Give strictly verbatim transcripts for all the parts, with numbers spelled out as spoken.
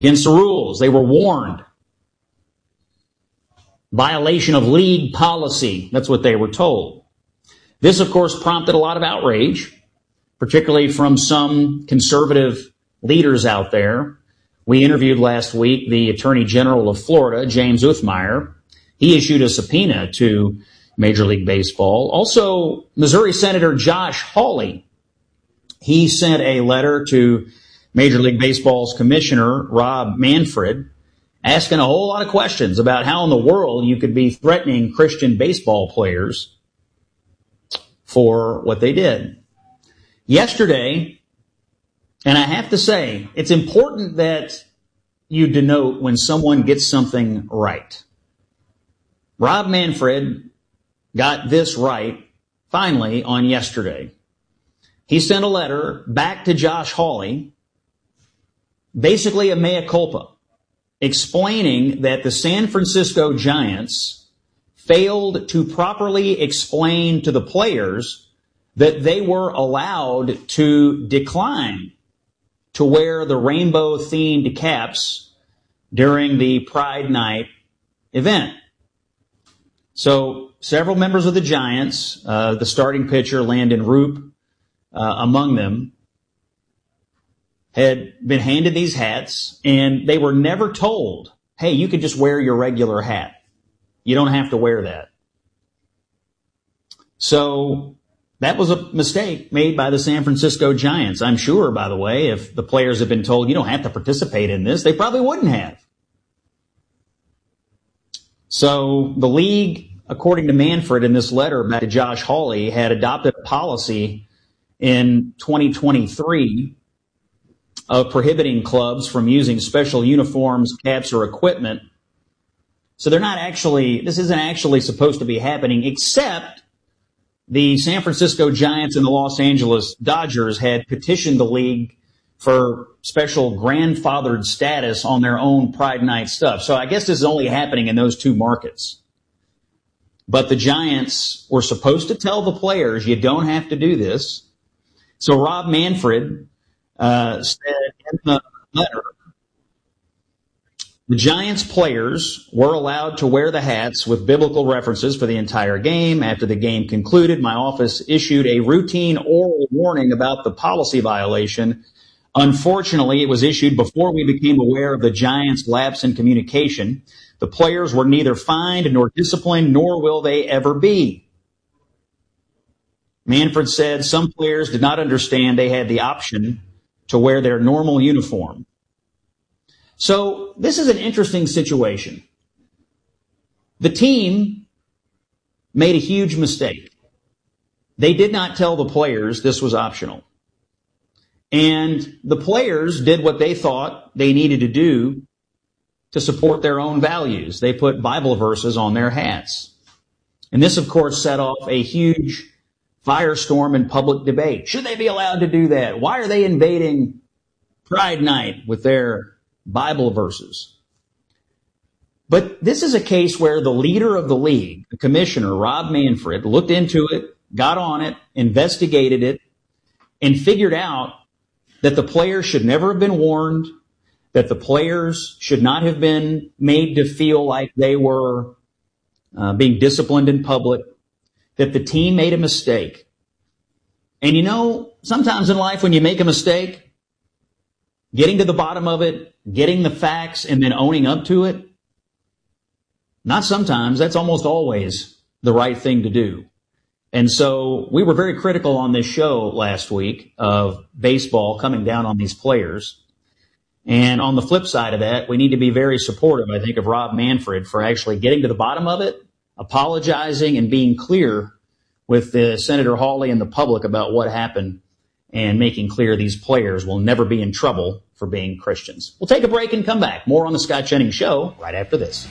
against the rules. They were warned. Violation of league policy. That's what they were told. This, of course, prompted a lot of outrage, particularly from some conservative leaders out there. We interviewed last week the Attorney General of Florida, James Uthmeier. He issued a subpoena to Major League Baseball. Also, Missouri Senator Josh Hawley. He sent a letter to Major League Baseball's Commissioner, Rob Manfred, asking a whole lot of questions about how in the world you could be threatening Christian baseball players for what they did. Yesterday, and I have to say, it's important that you denote when someone gets something right. Rob Manfred got this right, finally, on yesterday. He sent a letter back to Josh Hawley, basically a mea culpa, explaining that the San Francisco Giants failed to properly explain to the players that they were allowed to decline to wear the rainbow-themed caps during the Pride Night event. So several members of the Giants, uh, the starting pitcher, Landon Roop, uh, among them, had been handed these hats, and they were never told, hey, you could just wear your regular hat. You don't have to wear that. So that was a mistake made by the San Francisco Giants. I'm sure, by the way, if the players had been told you don't have to participate in this, they probably wouldn't have. So the league, according to Manfred in this letter back to Josh Hawley, had adopted a policy in twenty twenty-three of prohibiting clubs from using special uniforms, caps, or equipment. So they're not actually, this isn't actually supposed to be happening, except the San Francisco Giants and the Los Angeles Dodgers had petitioned the league for special grandfathered status on their own Pride Night stuff. So I guess this is only happening in those two markets. But the Giants were supposed to tell the players, you don't have to do this. So Rob Manfred uh, said in the letter, the Giants players were allowed to wear the hats with biblical references for the entire game. After the game concluded, my office issued a routine oral warning about the policy violation. Unfortunately, it was issued before we became aware of the Giants' lapse in communication. The players were neither fined nor disciplined, nor will they ever be. Manfred said some players did not understand they had the option to wear their normal uniform. So this is an interesting situation. The team made a huge mistake. They did not tell the players this was optional. And the players did what they thought they needed to do to support their own values. They put Bible verses on their hats. And this, of course, set off a huge firestorm in public debate. Should they be allowed to do that? Why are they invading Pride Night with their Bible verses? But this is a case where the leader of the league, the commissioner, Rob Manfred, looked into it, got on it, investigated it, and figured out that the players should never have been warned, that the players should not have been made to feel like they were uh, being disciplined in public, that the team made a mistake. And you know, sometimes in life when you make a mistake, getting to the bottom of it, getting the facts, and then owning up to it, not sometimes, that's almost always the right thing to do. And so we were very critical on this show last week of baseball coming down on these players. And on the flip side of that, we need to be very supportive, I think, of Rob Manfred for actually getting to the bottom of it, apologizing, and being clear with the Senator Hawley and the public about what happened and making clear these players will never be in trouble for being Christians. We'll take a break and come back. More on the Scott Jennings Show right after this.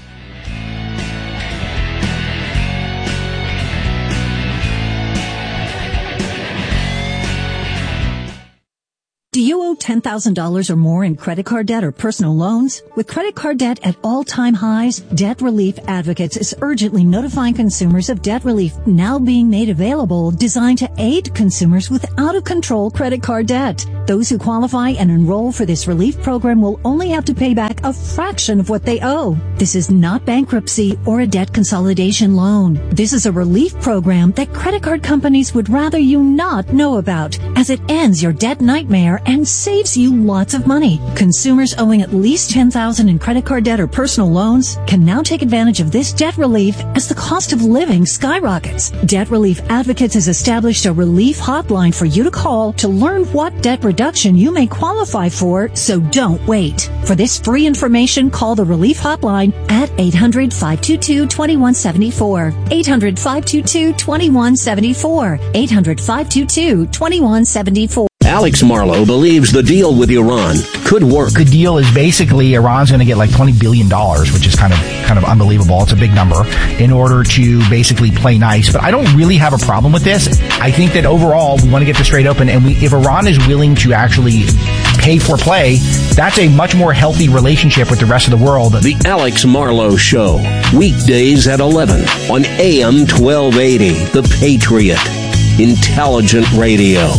Do Do you owe ten thousand dollars or more in credit card debt or personal loans? With credit card debt at all-time highs, Debt Relief Advocates is urgently notifying consumers of debt relief now being made available, designed to aid consumers with out-of-control credit card debt. Those who qualify and enroll for this relief program will only have to pay back a fraction of what they owe. This is not bankruptcy or a debt consolidation loan. This is a relief program that credit card companies would rather you not know about, as it ends your debt nightmare and saves you lots of money. Consumers owing at least ten thousand dollars in credit card debt or personal loans can now take advantage of this debt relief as the cost of living skyrockets. Debt Relief Advocates has established a relief hotline for you to call to learn what debt reduction you may qualify for, so don't wait. For this free information, call the Relief Hotline at eight hundred, five two two, two one seven four. eight hundred, five two two, two one seven four. eight hundred, five two two, two one seven four. Alex Marlow believes the deal with Iran could work. The deal is basically Iran's going to get like twenty billion dollars, which is kind of kind of unbelievable. It's a big number, in order to basically play nice. But I don't really have a problem with this. I think that overall we want to get this straight open, and we, if Iran is willing to actually pay for play, that's a much more healthy relationship with the rest of the world. The Alex Marlow Show, weekdays at eleven on A M twelve eighty, The Patriot. Intelligent radio.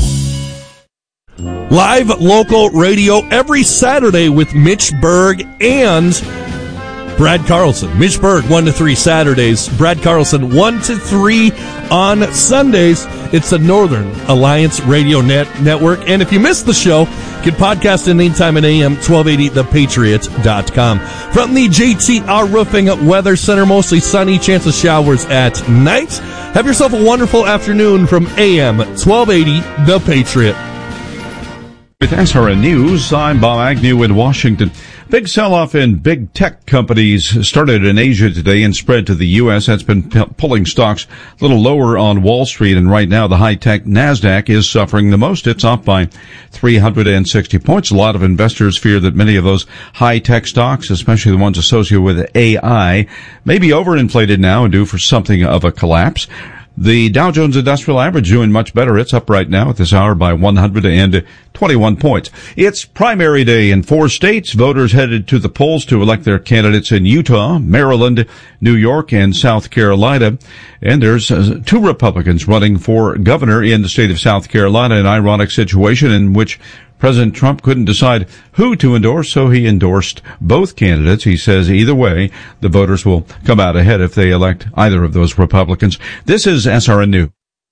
Live local radio every Saturday with Mitch Berg and Brad Carlson. Mitch Berg, one to three Saturdays. Brad Carlson, one to three on Sundays. It's the Northern Alliance Radio Net Network. And if you missed the show, you can podcast it anytime at A M twelve eighty the patriot dot com. From the J T R Roofing Weather Center, mostly sunny, chance of showers at night. Have yourself a wonderful afternoon from A M twelve eighty The Patriot. With S R N News, I'm Bob Agnew in Washington. Big sell-off in big tech companies started in Asia today and spread to the U S. That's been p- pulling stocks a little lower on Wall Street, and right now the high-tech NASDAQ is suffering the most. It's off by three hundred sixty points. A lot of investors fear that many of those high-tech stocks, especially the ones associated with A I, may be overinflated now and due for something of a collapse. The Dow Jones Industrial Average doing much better. It's up right now at this hour by one hundred twenty-one points. It's primary day in four states. Voters headed to the polls to elect their candidates in Utah, Maryland, New York, and South Carolina. And there's uh, two Republicans running for governor in the state of South Carolina, an ironic situation in which President Trump couldn't decide who to endorse, so he endorsed both candidates. He says either way, the voters will come out ahead if they elect either of those Republicans. This is S R N News.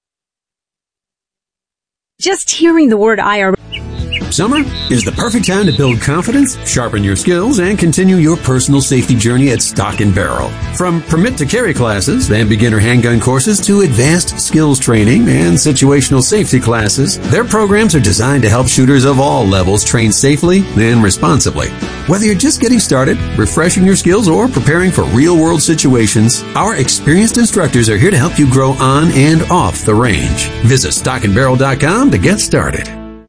Just hearing the word I R S. Summer is the perfect time to build confidence, sharpen your skills, and continue your personal safety journey at Stock and Barrel. From permit to carry classes and beginner handgun courses to advanced skills training and situational safety classes, their programs are designed to help shooters of all levels train safely and responsibly. Whether you're just getting started, refreshing your skills, or preparing for real-world situations, our experienced instructors are here to help you grow on and off the range. Visit stock and barrel dot com to get started.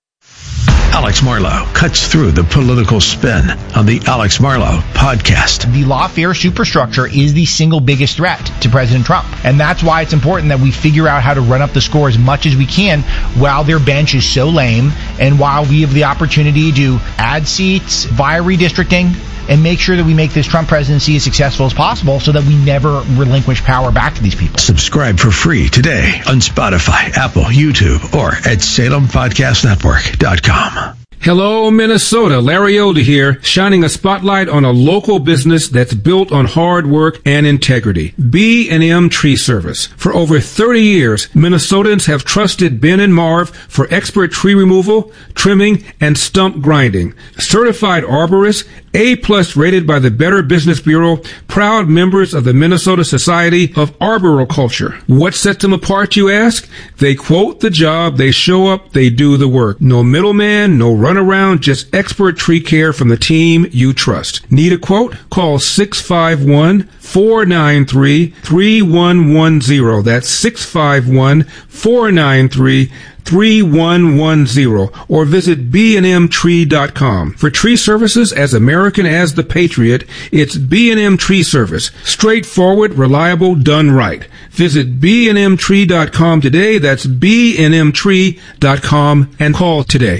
Alex Marlow cuts through the political spin on the Alex Marlow podcast. The lawfare superstructure is the single biggest threat to President Trump. And that's why it's important that we figure out how to run up the score as much as we can while their bench is so lame, and while we have the opportunity to add seats via redistricting and make sure that we make this Trump presidency as successful as possible so that we never relinquish power back to these people. Subscribe for free today on Spotify, Apple, YouTube, or at Salem Podcast Network dot com. Hello, Minnesota. Larry Elder here, shining a spotlight on a local business that's built on hard work and integrity. B and M Tree Service. For over thirty years, Minnesotans have trusted Ben and Marv for expert tree removal, trimming, and stump grinding. Certified arborists, A-plus rated by the Better Business Bureau, proud members of the Minnesota Society of Arboriculture. What sets them apart, you ask? They quote the job, they show up, they do the work. No middleman, no runaround, just expert tree care from the team you trust. Need a quote? Call six five one, four nine three, three one one zero. That's six five one, four nine three, three one one zero, or visit b and m tree dot com. For tree services as American as the Patriot, it's B and M Tree Service. Straightforward, reliable, done right. Visit b and m tree dot com today. That's b and m tree dot com, and call today.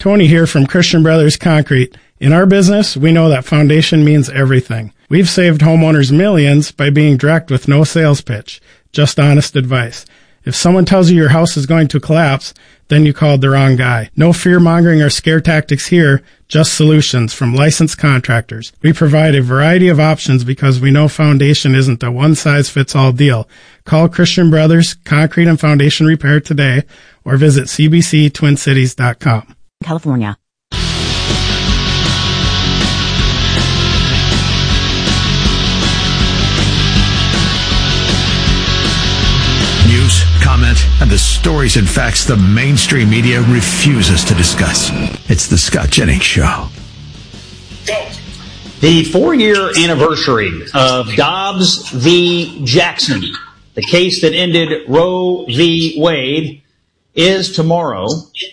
Tony here from Christian Brothers Concrete. In our business, we know that foundation means everything. We've saved homeowners millions by being direct with no sales pitch, just honest advice. If someone tells you your house is going to collapse, then you called the wrong guy. No fear-mongering or scare tactics here, just solutions from licensed contractors. We provide a variety of options because we know foundation isn't a one-size-fits-all deal. Call Christian Brothers Concrete and Foundation Repair today or visit c b c twin cities dot com. California. News, comment, and the stories and facts the mainstream media refuses to discuss. It's the Scott Jennings Show. The four-year anniversary of Dobbs v. Jackson, the case that ended Roe v. Wade, is tomorrow.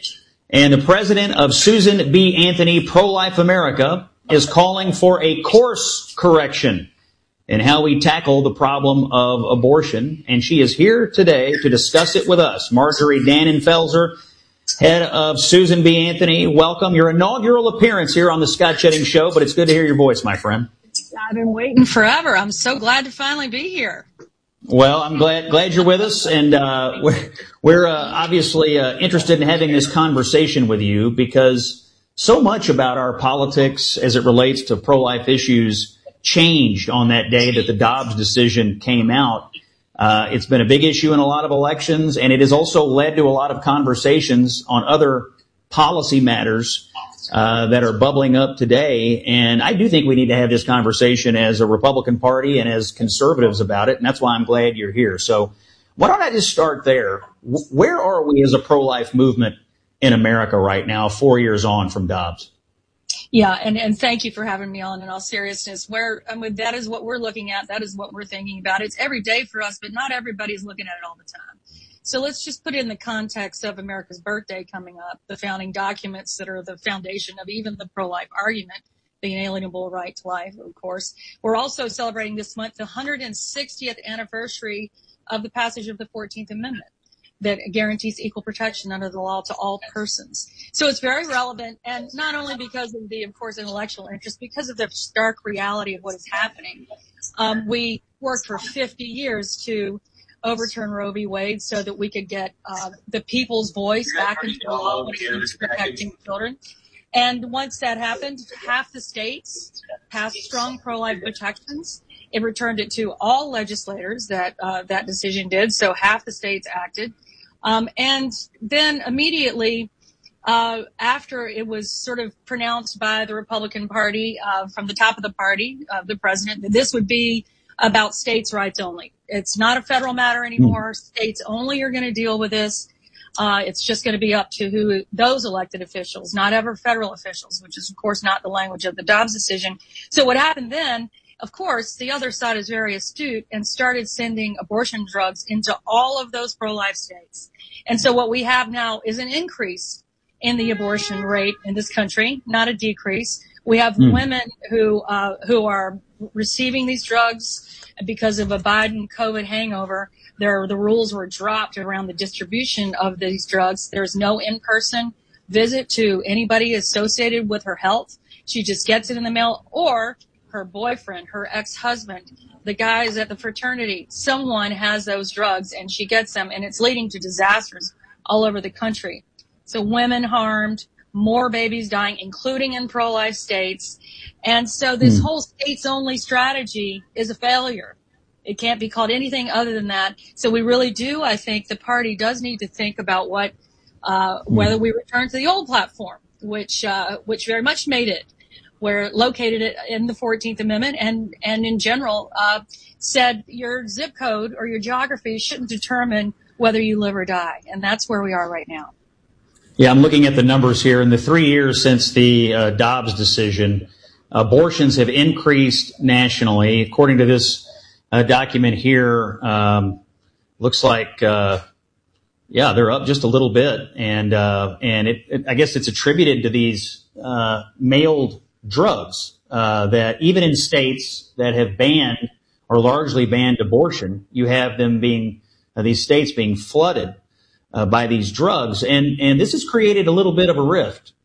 And the president of Susan B. Anthony Pro-Life America is calling for a course correction in how we tackle the problem of abortion. And she is here today to discuss it with us. Marjorie Dannenfelser, head of Susan B. Anthony, welcome. Your inaugural appearance here on the Scott Jennings Show, but it's good to hear your voice, my friend. I've been waiting forever. I'm so glad to finally be here. Well, I'm glad glad you're with us, and uh, we're, we're uh, obviously uh, interested in having this conversation with you because so much about our politics as it relates to pro-life issues changed on that day that the Dobbs decision came out. Uh, it's been a big issue in a lot of elections, and it has also led to a lot of conversations on other policy matters uh, that are bubbling up today. And I do think we need to have this conversation as a Republican Party and as conservatives about it, and that's why I'm glad you're here. So why don't I just start there? Where are we as a pro-life movement in America right now, four years on from Dobbs? Yeah, and, and thank you for having me on in all seriousness. Where, I mean, that is what we're looking at. That is what we're thinking about. It's every day for us, but not everybody's looking at it all the time. So let's just put it in the context of America's birthday coming up, the founding documents that are the foundation of even the pro-life argument, the inalienable right to life, of course. We're also celebrating this month the one hundred sixtieth anniversary of the passage of the fourteenth Amendment that guarantees equal protection under the law to all persons. So it's very relevant, and not only because of the, of course, intellectual interest, because of the stark reality of what is happening. Um, we worked for fifty years to overturn Roe v. Wade so that we could get uh, the people's voice back into the law when it comes to protecting children. And once that happened, half the states passed strong pro-life protections. It returned it to all legislators that uh, that decision did, so half the states acted. Um, and then immediately uh, after it was sort of pronounced by the Republican Party uh, from the top of the party, uh, the president, that this would be about states' rights only. It's not a federal matter anymore. States only are going to deal with this. Uh, it's just going to be up to who those elected officials, not ever federal officials, which is, of course, not the language of the Dobbs decision. So what happened then, of course, the other side is very astute and started sending abortion drugs into all of those pro-life states. And so what we have now is an increase in the abortion rate in this country, not a decrease. We have mm. women who uh, who are receiving these drugs because of a Biden COVID hangover. There, the rules were dropped around the distribution of these drugs. There's no in-person visit to anybody associated with her health. She just gets it in the mail, or her boyfriend, her ex-husband, the guys at the fraternity, someone has those drugs and she gets them, and it's leading to disasters all over the country. So women harmed, more babies dying, including in pro-life states. And so this mm. whole states-only strategy is a failure. It can't be called anything other than that. So we really do, I think, the party does need to think about what, uh, whether we return to the old platform, which, uh, which very much made it, where located it in the fourteenth Amendment and, and in general, uh, said your zip code or your geography shouldn't determine whether you live or die. And that's where we are right now. Yeah, I'm looking at the numbers here. In the three years since the uh, Dobbs decision, abortions have increased nationally. According to this uh, document here, um, looks like, uh, yeah, they're up just a little bit. And, uh, and it, it, I guess it's attributed to these uh, mailed drugs uh, that even in states that have banned or largely banned abortion, you have them being, uh, these states being flooded Uh, by these drugs. And, and this has created a little bit of a rift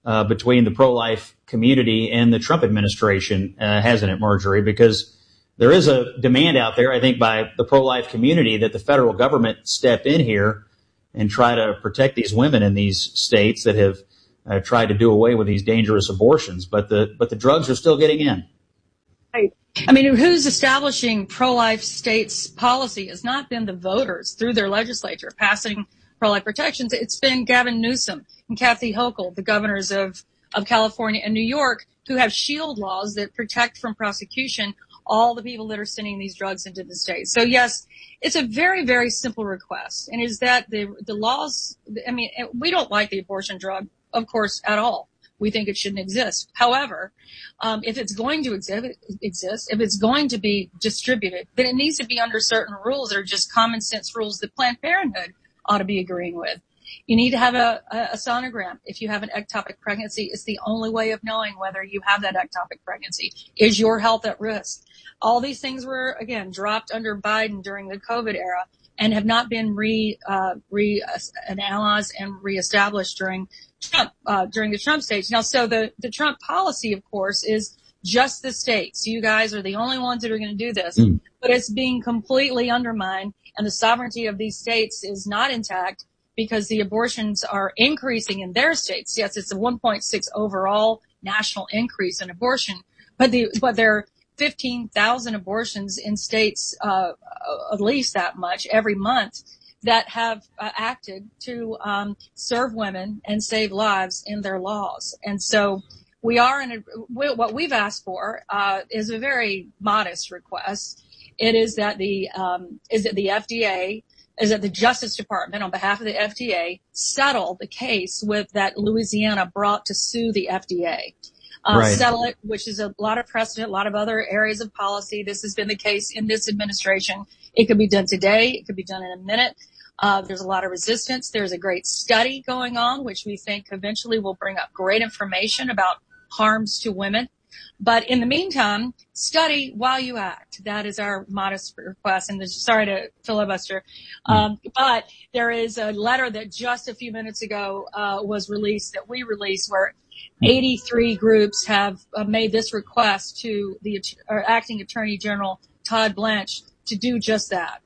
uh, between the pro-life community and the Trump administration, uh, hasn't it, Marjorie? Because there is a demand out there, I think, by the pro-life community that the federal government step in here and try to protect these women in these states that have uh, tried to do away with these dangerous abortions. But the but the drugs are still getting in. Right. I mean, who's establishing pro-life states policy has not been the voters through their legislature passing pro-life protections. It's been Gavin Newsom and Kathy Hochul, the governors of, of California and New York, who have shield laws that protect from prosecution all the people that are sending these drugs into the state. So, yes, it's a very, very simple request. And is that the the laws, I mean, we don't like the abortion drug, of course, at all. We think it shouldn't exist. However, um, if it's going to exist, exist, if it's going to be distributed, then it needs to be under certain rules that are just common sense rules that Planned Parenthood ought to be agreeing with. You need to have a, a sonogram. If you have an ectopic pregnancy, it's the only way of knowing whether you have that ectopic pregnancy. Is your health at risk? All these things were, again, dropped under Biden during the COVID era and have not been re, uh, re, analyzed and reestablished during Trump, uh, during the Trump stage. Now, so the, the Trump policy, of course, is just the states. You guys are the only ones that are going to do this, mm. but it's being completely undermined, and the sovereignty of these states is not intact because the abortions are increasing in their states. Yes, it's a one point six overall national increase in abortion, but the, but there are fifteen thousand abortions in states, uh, at least that much every month, that have uh, acted to um, serve women and save lives in their laws. And so we are in a, we, what we've asked for uh, is a very modest request. It is that the um, is that the F D A, is that the Justice Department, on behalf of the F D A, settle the case with that Louisiana brought to sue the F D A. Uh, right. Settle it, which is a lot of precedent, a lot of other areas of policy. This has been the case in this administration. It could be done today. It could be done in a minute. Uh, there's a lot of resistance. There's a great study going on, which we think eventually will bring up great information about harms to women. But in the meantime, study while you act. That is our modest request. And sorry to filibuster. Um, but there is a letter that just a few minutes ago uh, was released, that we released, where eighty-three groups have uh, made this request to the uh, acting Attorney General Todd Blanche to do just that.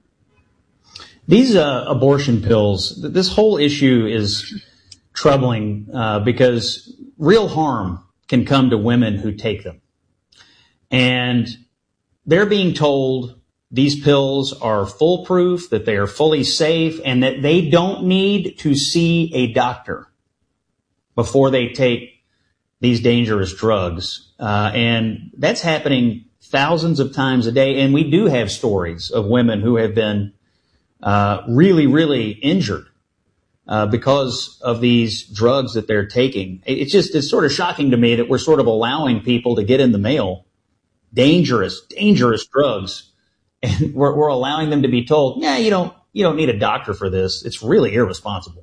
These uh, abortion pills, this whole issue is troubling uh, because real harm can come to women who take them. And they're being told these pills are foolproof, that they are fully safe, and that they don't need to see a doctor before they take these dangerous drugs. Uh, and that's happening thousands of times a day. And we do have stories of women who have been uh, really, really injured Uh, because of these drugs that they're taking. It's just, it's sort of shocking to me that we're sort of allowing people to get in the mail dangerous, dangerous drugs. And we're, we're allowing them to be told, yeah, you don't, you don't need a doctor for this. It's really irresponsible.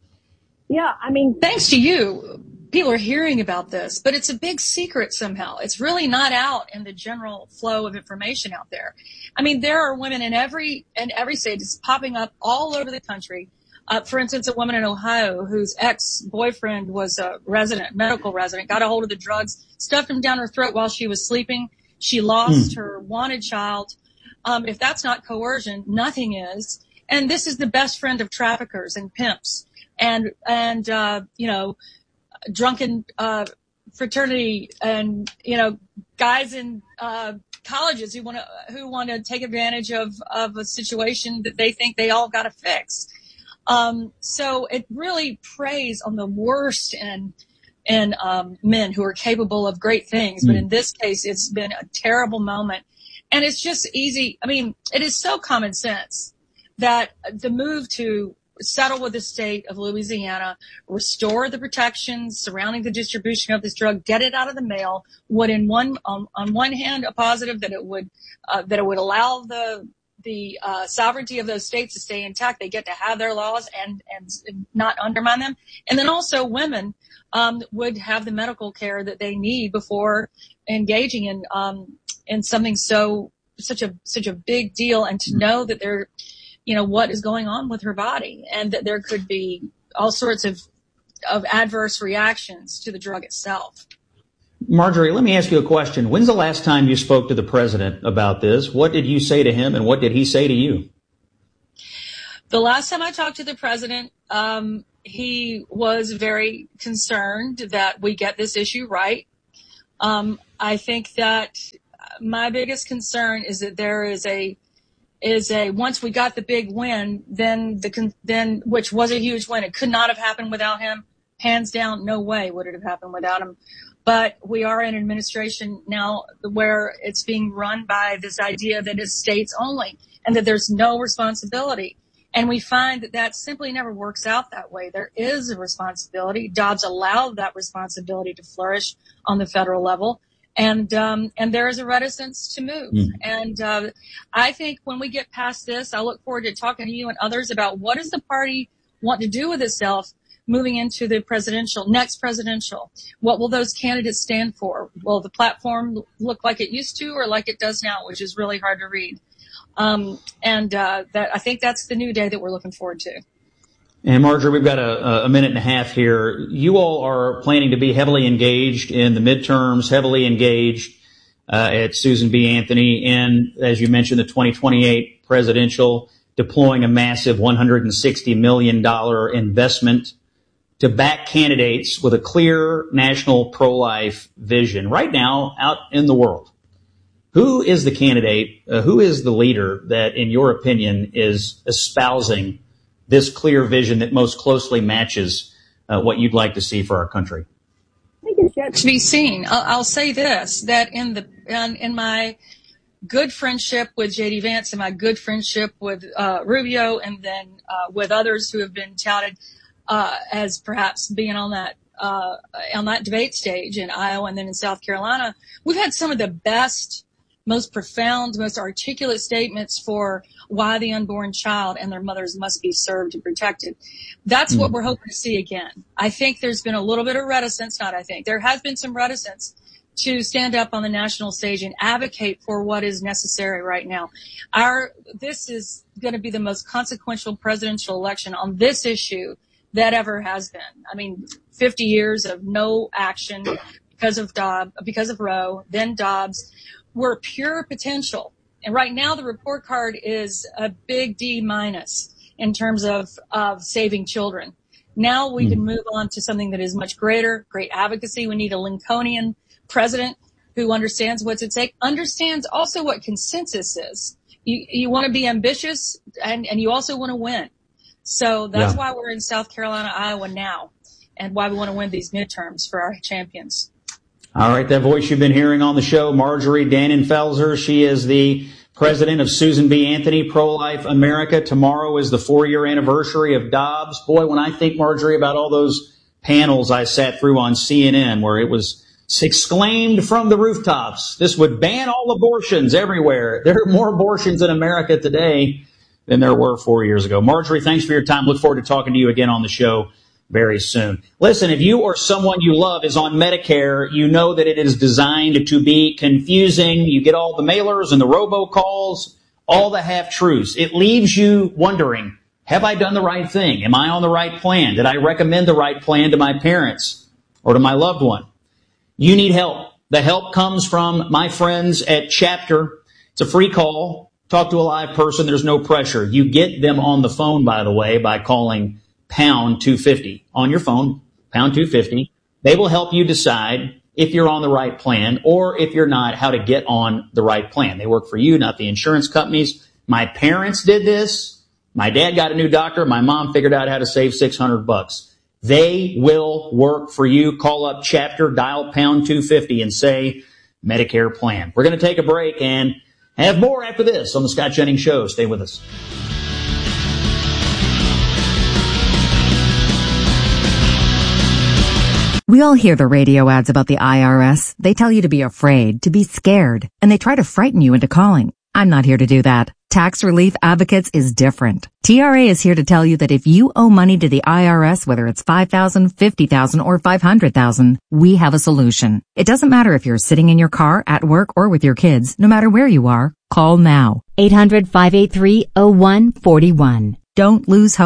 Yeah. I mean, thanks to you, people are hearing about this, but it's a big secret somehow. It's really not out in the general flow of information out there. I mean, there are women in every, in every state. It's popping up all over the country. Uh, for instance, a woman in Ohio whose ex-boyfriend was a resident, medical resident, got a hold of the drugs, stuffed them down her throat while she was sleeping. She lost mm. her wanted child. Um, if that's not coercion, nothing is. And this is the best friend of traffickers and pimps and, and, uh, you know, drunken, uh, fraternity and, you know, guys in, uh, colleges who want to, who want to take advantage of, of a situation that they think they all got to fix. Um, so it really preys on the worst in, in, um, men who are capable of great things. But in this case, it's been a terrible moment. And it's just easy. I mean, it is so common sense that the move to settle with the state of Louisiana, restore the protections surrounding the distribution of this drug, get it out of the mail, would in one, on, on one hand, a positive that it would, uh, that it would allow the, the uh, sovereignty of those states to stay intact. They get to have their laws and, and not undermine them. And then also women um, would have the medical care that they need before engaging in um, in something so such a such a big deal, and to know that they're, you know, what is going on with her body, and that there could be all sorts of of adverse reactions to the drug itself. Marjorie, let me ask you a question. When's the last time you spoke to the president about this? What did you say to him, and what did he say to you? The last time I talked to the president, um, he was very concerned that we get this issue right. Um, I think that my biggest concern is that there is a is a once we got the big win, then the then which was a huge win. It could not have happened without him. Hands down, no way would it have happened without him. But we are in an administration now where it's being run by this idea that it's states only and that there's no responsibility. And we find that that simply never works out that way. There is a responsibility. Dobbs allowed that responsibility to flourish on the federal level. And, um, and there is a reticence to move. Mm. And, uh, I think when we get past this, I look forward to talking to you and others about what does the party want to do with itself moving into the presidential, next presidential. What will those candidates stand for? Will the platform look like it used to or like it does now, which is really hard to read? Um, and, uh, that, I think that's the new day that we're looking forward to. And Marjorie, we've got a, a minute and a half here. You all are planning to be heavily engaged in the midterms, heavily engaged, uh, at Susan B. Anthony. And as you mentioned, the twenty twenty-eight presidential, deploying a massive one hundred sixty million dollars investment to back candidates with a clear national pro-life vision. Right now, out in the world, who is the candidate, uh, who is the leader that, in your opinion, is espousing this clear vision that most closely matches uh, what you'd like to see for our country? I think it's yet to be seen. I'll, I'll say this, that in the in, in my good friendship with J D. Vance and my good friendship with uh, Rubio and then uh, with others who have been touted uh, as perhaps being on that uh, on that debate stage in Iowa and then in South Carolina, we've had some of the best, most profound, most articulate statements for why the unborn child and their mothers must be served and protected. That's mm. what we're hoping to see again. I think there's been a little bit of reticence, not I think, there has been some reticence to stand up on the national stage and advocate for what is necessary right now. Our, this is going to be the most consequential presidential election on this issue that ever has been. I mean, fifty years of no action because of Dobbs, because of Roe, then Dobbs. We're pure potential. And right now the report card is a big D minus in terms of, of saving children. Now we mm. can move on to something that is much greater, great advocacy. We need a Lincolnian president who understands what's at stake, understands also what consensus is. You, you want to be ambitious and, and you also want to win. So that's yeah. why we're in South Carolina, Iowa now, and why we want to win these midterms for our champions. All right, that voice you've been hearing on the show, Marjorie Dannenfelser. She is the president of Susan B. Anthony Pro-Life America. Tomorrow is the four-year anniversary of Dobbs. Boy, when I think, Marjorie, about all those panels I sat through on C N N where it was exclaimed from the rooftops, this would ban all abortions everywhere. There are more abortions in America today than there were four years ago. Marjorie, thanks for your time. Look forward to talking to you again on the show very soon. Listen, if you or someone you love is on Medicare, you know that it is designed to be confusing. You get all the mailers and the robocalls, all the half-truths. It leaves you wondering, have I done the right thing? Am I on the right plan? Did I recommend the right plan to my parents or to my loved one? You need help. The help comes from my friends at Chapter. It's a free call. Talk to a live person. There's no pressure. You get them on the phone, by the way, by calling pound two fifty on your phone, pound two fifty. They will help you decide if you're on the right plan or if you're not, how to get on the right plan. They work for you, not the insurance companies. My parents did this. My dad got a new doctor. My mom figured out how to save six hundred bucks. They will work for you. Call up Chapter, dial pound two fifty and say Medicare plan. We're going to take a break and have more after this on the Scott Jennings Show. Stay with us. We all hear the radio ads about the I R S. They tell you to be afraid, to be scared, and they try to frighten you into calling. I'm not here to do that. Tax Relief Advocates is different. T R A is here to tell you that if you owe money to the I R S, whether it's five thousand dollars, fifty thousand dollars, or five hundred thousand dollars, we have a solution. It doesn't matter if you're sitting in your car, at work, or with your kids. No matter where you are, call now. eight hundred, five eight three, oh one four one. Don't lose hope.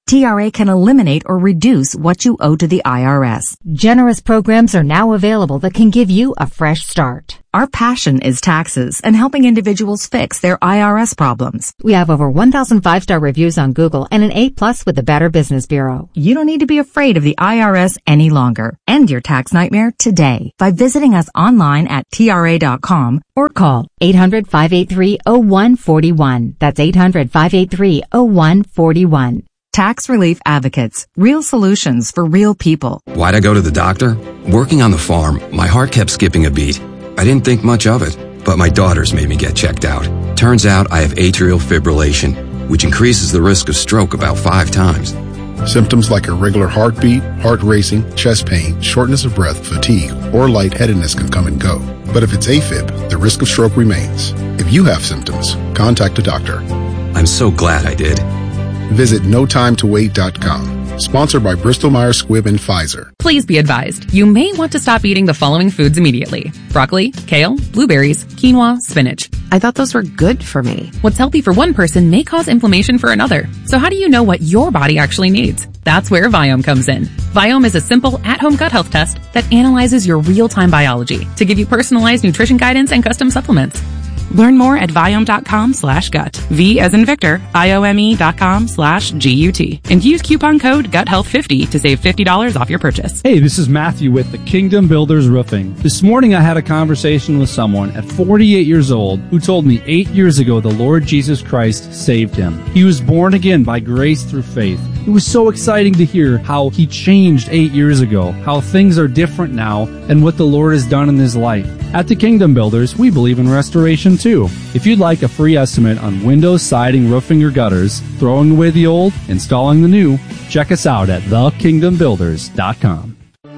T R A can eliminate or reduce what you owe to the I R S. Generous programs are now available that can give you a fresh start. Our passion is taxes and helping individuals fix their I R S problems. We have over one thousand five-star reviews on Google and an A plus with the Better Business Bureau. You don't need to be afraid of the I R S any longer. End your tax nightmare today by visiting us online at T R A dot com or call eight hundred, five eight three, oh one four one. That's eight hundred, five eight three, oh one four one. Tax Relief Advocates. Real solutions for real people. Why'd I go to the doctor? Working on the farm, my heart kept skipping a beat. I didn't think much of it, but my daughters made me get checked out. Turns out I have atrial fibrillation, which increases the risk of stroke about five times. Symptoms like irregular heartbeat, heart racing, chest pain, shortness of breath, fatigue, or lightheadedness can come and go. But if it's AFib, the risk of stroke remains. If you have symptoms, contact a doctor. I'm so glad I did. Visit no time to wait dot com. Sponsored by Bristol Myers Squibb and Pfizer. Please be advised, you may want to stop eating the following foods immediately. Broccoli, kale, blueberries, quinoa, spinach. I thought those were good for me. What's healthy for one person may cause inflammation for another. So how do you know what your body actually needs? That's where Viome comes in. Viome is a simple, at-home gut health test that analyzes your real-time biology to give you personalized nutrition guidance and custom supplements. Learn more at Viome.com slash gut. V as in Victor, I-O-M-E dot com slash G-U-T. And use coupon code gut health fifty to save fifty dollars off your purchase. Hey, this is Matthew with the Kingdom Builders Roofing. This morning I had a conversation with someone at forty-eight years old who told me eight years ago the Lord Jesus Christ saved him. He was born again by grace through faith. It was so exciting to hear how he changed eight years ago, how things are different now, and what the Lord has done in his life. At the Kingdom Builders, we believe in restoration too. If you'd like a free estimate on windows, siding, roofing, or gutters, throwing away the old, installing the new, check us out at the kingdom builders dot com.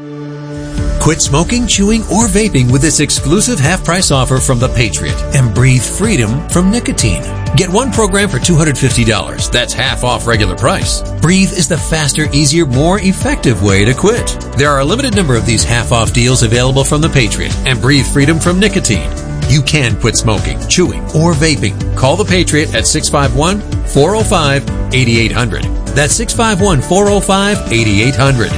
Quit smoking, chewing, or vaping with this exclusive half-price offer from The Patriot and breathe freedom from nicotine. Get one program for two hundred fifty dollars. That's half off regular price. Breathe is the faster, easier, more effective way to quit. There are a limited number of these half-off deals available from The Patriot and breathe freedom from nicotine. You can quit smoking, chewing, or vaping. Call The Patriot at six five one, four oh five, eight eight hundred. That's six five one, four oh five, eight eight hundred.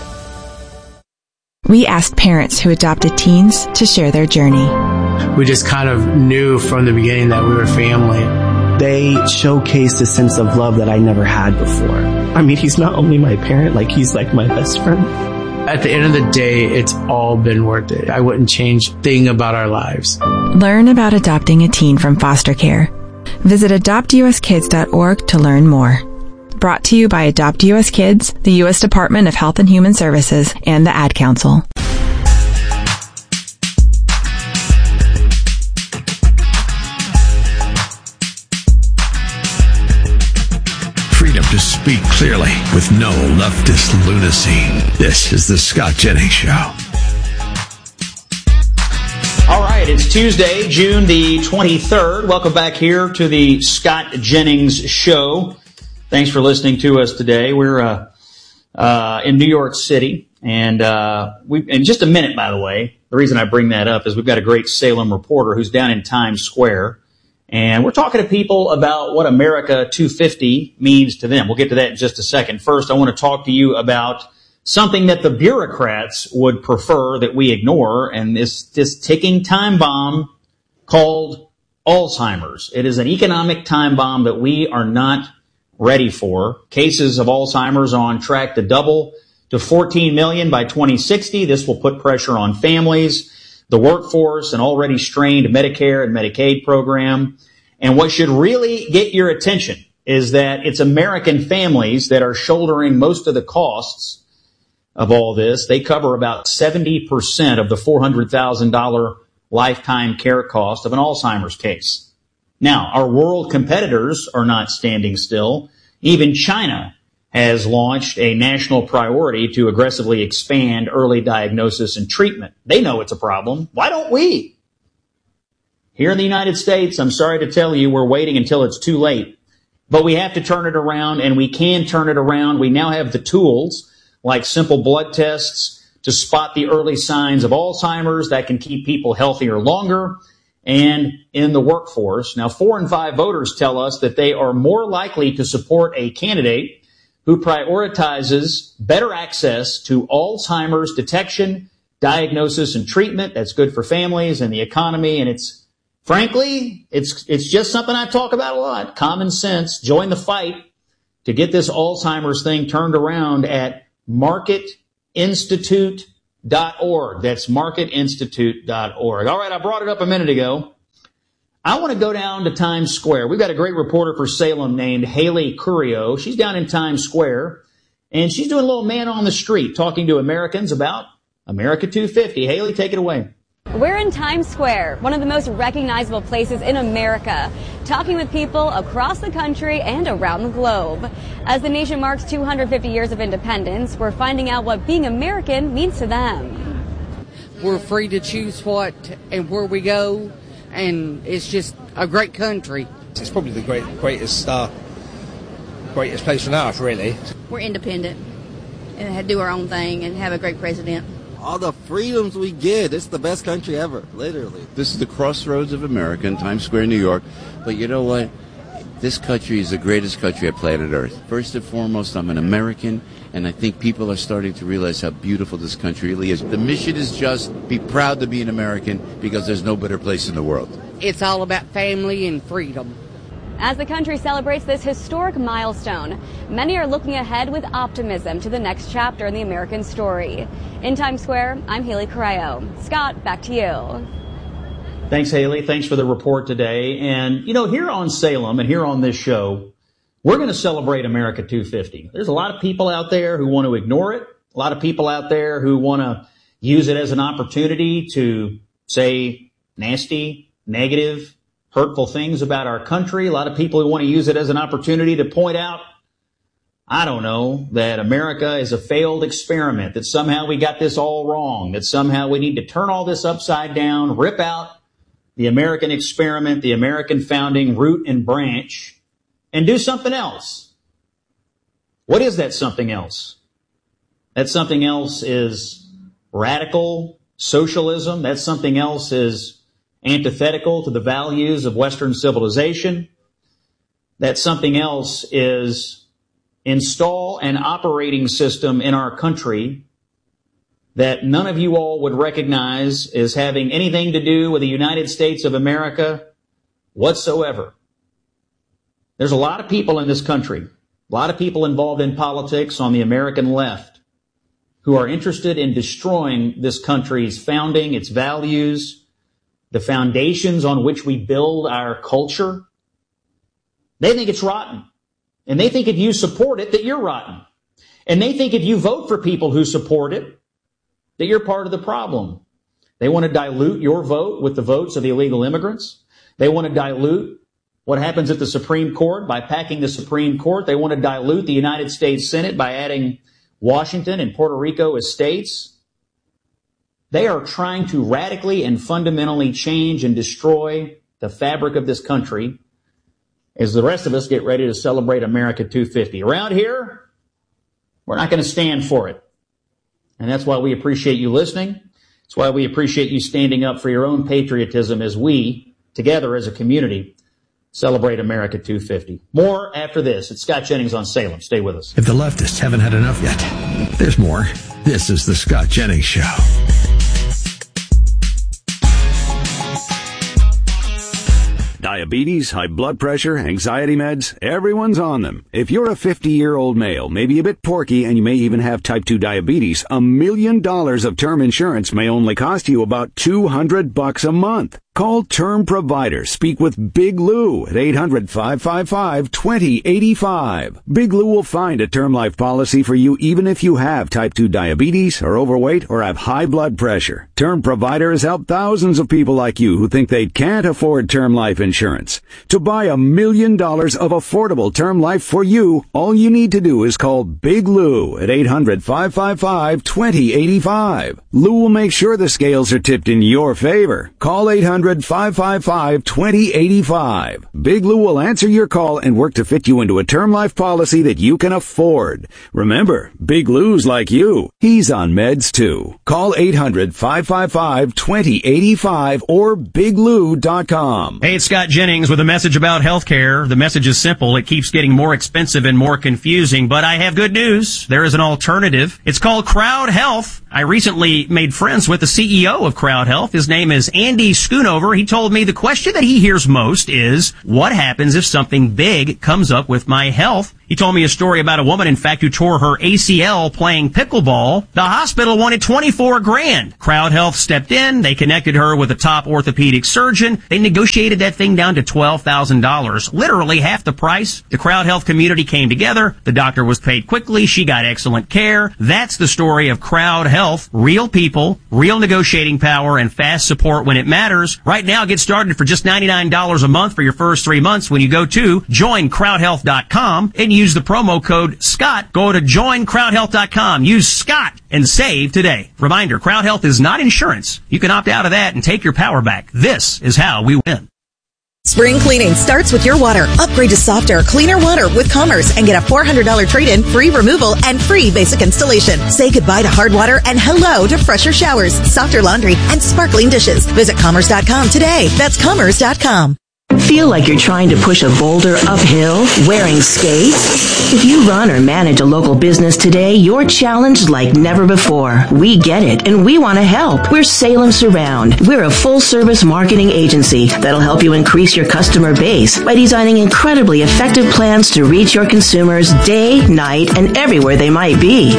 We asked parents who adopted teens to share their journey. We just kind of knew from the beginning that we were family. They showcased a sense of love that I never had before. I mean, he's not only my parent, like he's like my best friend. At the end of the day, it's all been worth it. I wouldn't change a thing about our lives. Learn about adopting a teen from foster care. Visit adopt U S kids dot org to learn more. Brought to you by Adopt U S Kids, the U S Department of Health and Human Services, and the Ad Council. Freedom to speak clearly with no leftist lunacy. This is the Scott Jennings Show. All right, it's Tuesday, June the twenty-third. Welcome back here to the Scott Jennings Show. Thanks for listening to us today. We're uh, uh, in New York City, and uh, we in just a minute, by the way, the reason I bring that up is we've got a great Salem reporter who's down in Times Square, and we're talking to people about what America two fifty means to them. We'll get to that in just a second. First, I want to talk to you about something that the bureaucrats would prefer that we ignore, and this this ticking time bomb called Alzheimer's. It is an economic time bomb that we are not ready for. Cases of Alzheimer's on track to double to fourteen million by twenty sixty. This will put pressure on families, the workforce, an already strained Medicare and Medicaid program. And what should really get your attention is that it's American families that are shouldering most of the costs of all this. They cover about seventy percent of the four hundred thousand dollars lifetime care cost of an Alzheimer's case. Now, our world competitors are not standing still. Even China has launched a national priority to aggressively expand early diagnosis and treatment. They know it's a problem. Why don't we? Here in the United States, I'm sorry to tell you, we're waiting until it's too late. But we have to turn it around, and we can turn it around. We now have the tools, like simple blood tests, to spot the early signs of Alzheimer's that can keep people healthier longer and in the workforce. Now, four in five voters tell us that they are more likely to support a candidate who prioritizes better access to Alzheimer's detection, diagnosis, and treatment. That's good for families and the economy, and it's, frankly, it's it's just something I talk about a lot. Common sense. Join the fight to get this Alzheimer's thing turned around at market institute dot org. That's market institute dot org. All right, I brought it up a minute ago. I want to go down to Times Square. We've got a great reporter for Salem named Haley Curio. She's down in Times Square, and she's doing a little man on the street talking to Americans about America two fifty. Haley, take it away. We're in Times Square, one of the most recognizable places in America, talking with people across the country and around the globe. As the nation marks two hundred fifty years of independence, we're finding out what being American means to them. We're free to choose what and where we go, and it's just a great country. It's probably the great, greatest, uh, greatest place on earth, really. We're independent and do our own thing and have a great president. All the freedoms we get, it's the best country ever, literally. This is the crossroads of America in Times Square, New York. But you know what? This country is the greatest country on planet Earth. First and foremost, I'm an American, and I think people are starting to realize how beautiful this country really is. The mission is just be proud to be an American, because there's no better place in the world. It's all about family and freedom. As the country celebrates this historic milestone, many are looking ahead with optimism to the next chapter in the American story. In Times Square, I'm Haley Correo. Scott, back to you. Thanks, Haley. Thanks for the report today. And, you know, here on Salem and here on this show, we're going to celebrate America two fifty. There's a lot of people out there who want to ignore it. A lot of people out there who want to use it as an opportunity to say nasty, negative, hurtful things about our country. A lot of people who want to use it as an opportunity to point out, I don't know, that America is a failed experiment, that somehow we got this all wrong, that somehow we need to turn all this upside down, rip out the American experiment, the American founding root and branch, and do something else. What is that something else? That something else is radical socialism. That something else is antithetical to the values of Western civilization. That something else is install an operating system in our country that none of you all would recognize as having anything to do with the United States of America whatsoever. There's a lot of people in this country, a lot of people involved in politics on the American left, who are interested in destroying this country's founding, its values, the foundations on which we build our culture. They think it's rotten. And they think if you support it, that you're rotten. And they think if you vote for people who support it, that you're part of the problem. They want to dilute your vote with the votes of illegal immigrants. They want to dilute what happens at the Supreme Court by packing the Supreme Court. They want to dilute the United States Senate by adding Washington and Puerto Rico as states. They are trying to radically and fundamentally change and destroy the fabric of this country as the rest of us get ready to celebrate America two fifty. Around here, we're not going to stand for it. And that's why we appreciate you listening. It's why we appreciate you standing up for your own patriotism as we, together as a community, celebrate America two fifty. More after this. It's Scott Jennings on Salem. Stay with us. If the leftists haven't had enough yet, there's more. This is the Scott Jennings Show. Diabetes, high blood pressure, anxiety meds, everyone's on them. If you're a fifty-year-old male, maybe a bit porky, and you may even have type two diabetes, a million dollars of term insurance may only cost you about two hundred bucks a month. Call Term Provider. Speak with Big Lou at eight hundred, five five five, two zero eight five. Big Lou will find a term life policy for you even if you have type two diabetes, are overweight, or have high blood pressure. Term Provider has helped thousands of people like you who think they can't afford term life insurance. To buy a million dollars of affordable term life for you, all you need to do is call Big Lou at eight hundred, five five five, two zero eight five. Lou will make sure the scales are tipped in your favor. Call eight hundred, hundred, five five five, two zero eight five. Big Lou will answer your call and work to fit you into a term life policy that you can afford. Remember, Big Lou's like you. He's on meds too. Call eight hundred, five five five, two zero eight five or big lou dot com. Hey, it's Scott Jennings with a message about healthcare. The message is simple. It keeps getting more expensive and more confusing, but I have good news. There is an alternative. It's called Crowd Health. I recently made friends with the C E O of Crowd Health. His name is Andy Schoonover. He told me the question that he hears most is, what happens if something big comes up with my health? He told me a story about a woman, in fact, who tore her A C L playing pickleball. The hospital wanted twenty-four grand. Crowd Health stepped in. They connected her with a top orthopedic surgeon. They negotiated that thing down to twelve thousand dollars, literally half the price. The Crowd Health community came together. The doctor was paid quickly. She got excellent care. That's the story of Crowd Health. Real people, real negotiating power, and fast support when it matters. Right now, get started for just ninety-nine dollars a month for your first three months when you go to join crowd health dot com and use the promo code Scott. Go to join crowd health dot com. Use Scott and save today. Reminder, Crowd Health is not insurance. You can opt out of that and take your power back. This is how we win. Spring cleaning starts with your water. Upgrade to softer, cleaner water with Commerce and get a four hundred dollars trade-in, free removal, and free basic installation. Say goodbye to hard water and hello to fresher showers, softer laundry, and sparkling dishes. Visit commerce dot com today. That's commerce dot com. Feel like you're trying to push a boulder uphill wearing skates? If you run or manage a local business today, you're challenged like never before. We get it, and we want to help. We're Salem Surround. We're a full-service marketing agency that'll help you increase your customer base by designing incredibly effective plans to reach your consumers day, night, and everywhere they might be.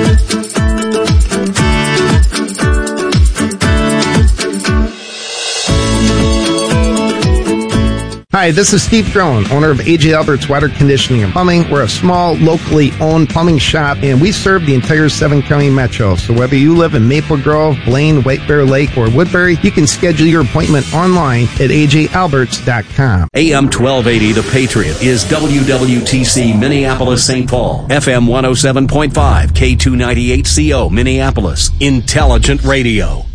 Hi, this is Steve Drone, owner of A J Albert's Water Conditioning and Plumbing. We're a small, locally owned plumbing shop, and we serve the entire seven-county metro. So whether you live in Maple Grove, Blaine, White Bear Lake, or Woodbury, you can schedule your appointment online at a j alberts dot com. A M twelve eighty, The Patriot, is W W T C Minneapolis, Saint Paul. F M one oh seven point five, K two ninety-eight C O, Minneapolis. Intelligent Radio.